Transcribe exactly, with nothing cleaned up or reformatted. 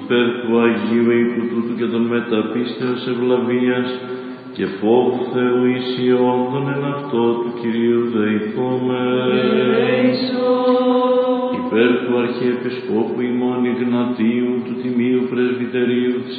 υπέρ του Αγίου οίκου τούτου και των μεταπίστεως ευλαβίας και φόβου Θεού ισιόντων εν αυτό του Κυρίου δεηθώμε. Υπέρ του Αρχιεπισκόπου ημών Ιγνατίου του Τιμίου Πρεσβυτερίου της